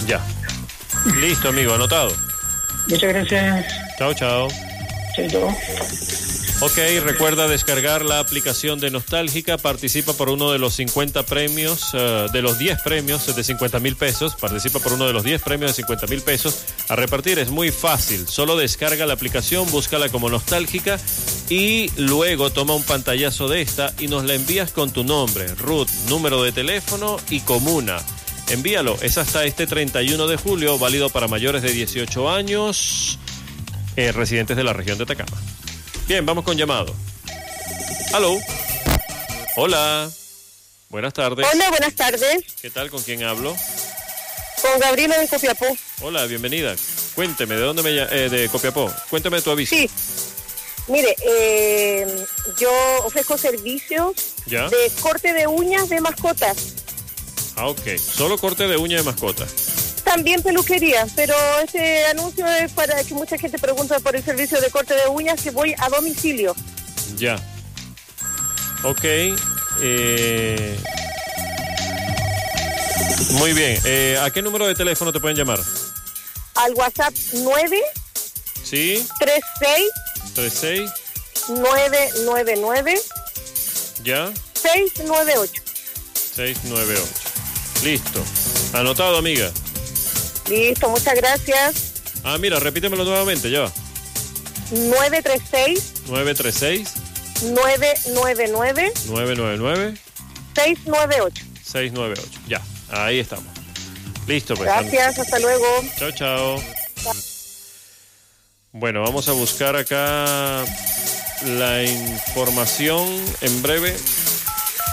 Ya. Listo, amigo, anotado. Muchas gracias. Chao, chao. Chaito. Ok, recuerda descargar la aplicación de Nostálgica, participa por uno de los 50 premios, de los 10 premios de 50,000 pesos, participa por uno de los 10 premios de 50,000 pesos. A repartir es muy fácil, solo descarga la aplicación, búscala como Nostálgica y luego toma un pantallazo de esta y nos la envías con tu nombre, RUT, número de teléfono y comuna. Envíalo, es hasta este 31 de julio, válido para mayores de 18 años, residentes de la región de Atacama. Bien, vamos con llamado. ¿Aló? Hola. Buenas tardes. Hola, buenas tardes. ¿Qué tal? ¿Con quién hablo? Con Gabriela de Copiapó. Hola, bienvenida. Cuénteme, ¿de dónde de Copiapó? Cuénteme tu aviso. Sí. Mire, yo ofrezco servicios ¿Ya? de corte de uñas de mascotas. Ah, ok. Solo corte de uña de mascota. También peluquería, pero ese anuncio es para que mucha gente pregunta por el servicio de corte de uñas, que voy a domicilio. Ya. Ok. Muy bien. ¿A qué número de teléfono te pueden llamar? Al WhatsApp 9 ¿Sí? 36 36. 999 ¿Ya? 698. 698. Listo. Anotado, amiga. Listo, muchas gracias. Ah, mira, repítemelo nuevamente, ya va. 936 936 999 999 698. 698. Ya, ahí estamos. Listo, pues. Gracias, hasta luego. Chao, chao. Bueno, vamos a buscar acá la información en breve.